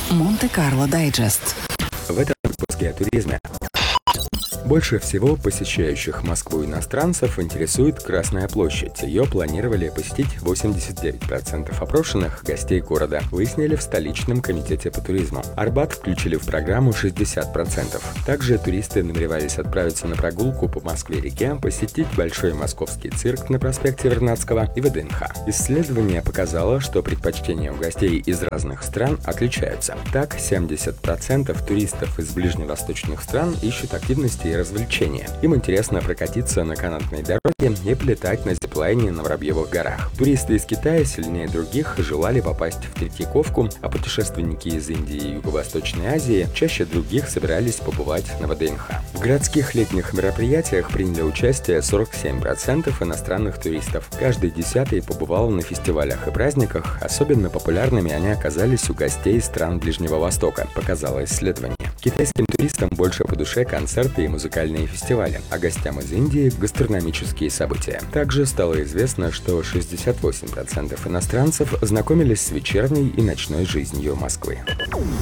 Монте-Карло Дайджест. В этом выпуске о туризме. Больше всего посещающих Москву иностранцев интересует Красная площадь. Ее планировали посетить 89% опрошенных гостей города, выяснили в столичном комитете по туризму. Арбат включили в программу 60%. Также туристы намеревались отправиться на прогулку по Москве-реке, посетить Большой московский цирк на проспекте Вернадского и ВДНХ. Исследование показало, что предпочтения у гостей из разных стран отличаются. Так, 70% туристов из ближневосточных стран ищут активности и развлечения. Им интересно прокатиться на канатной дороге и полетать на зиплайне на Воробьевых горах. Туристы из Китая сильнее других желали попасть в Третьяковку, а путешественники из Индии и Юго-Восточной Азии чаще других собирались побывать на ВДНХ. В городских летних мероприятиях приняли участие 47% иностранных туристов. Каждый 10-й побывал на фестивалях и праздниках. Особенно популярными они оказались у гостей стран Ближнего Востока, показало исследование. Китайским туристам больше по душе концерты и музыкальные фестивали, а гостям из Индии – гастрономические события. Также стало известно, что 68% иностранцев знакомились с вечерней и ночной жизнью Москвы.